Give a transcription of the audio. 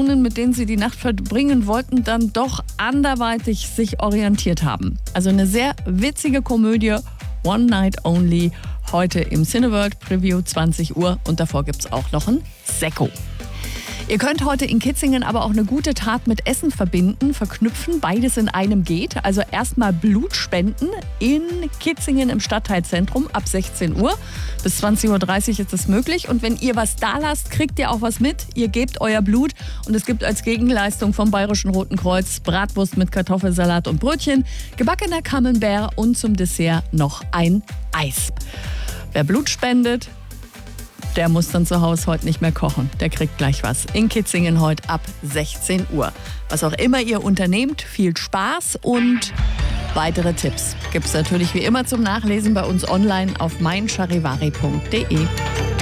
Personen, mit denen sie die Nacht verbringen wollten, dann doch anderweitig sich orientiert haben. Also eine sehr witzige Komödie, One Night Only, heute im Cineworld Preview 20 Uhr und davor gibt's auch noch ein Sekko. Ihr könnt heute in Kitzingen aber auch eine gute Tat mit Essen verknüpfen. Beides in einem geht. Also erstmal Blut spenden in Kitzingen im Stadtteilzentrum ab 16 Uhr. Bis 20.30 Uhr ist das möglich. Und wenn ihr was da lasst, kriegt ihr auch was mit. Ihr gebt euer Blut und es gibt als Gegenleistung vom Bayerischen Roten Kreuz Bratwurst mit Kartoffelsalat und Brötchen, gebackener Camembert und zum Dessert noch ein Eis. Wer Blut spendet, der muss dann zu Hause heute nicht mehr kochen. Der kriegt gleich was. In Kitzingen heute ab 16 Uhr. Was auch immer ihr unternehmt, viel Spaß und weitere Tipps gibt's natürlich wie immer zum Nachlesen bei uns online auf meincharivari.de.